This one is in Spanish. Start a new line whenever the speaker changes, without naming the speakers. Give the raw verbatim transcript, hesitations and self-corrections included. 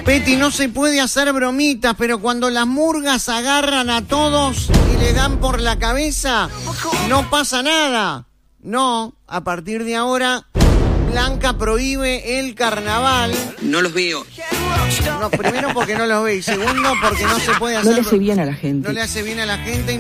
Peti, no se puede hacer bromitas, pero cuando las murgas agarran a todos y le dan por la cabeza, no pasa nada. No, a partir de ahora, Blanca prohíbe el carnaval.
No los veo.
No, primero porque no los ve y segundo porque no se puede hacer.
No le hace bien a la gente.
No le hace bien a la gente.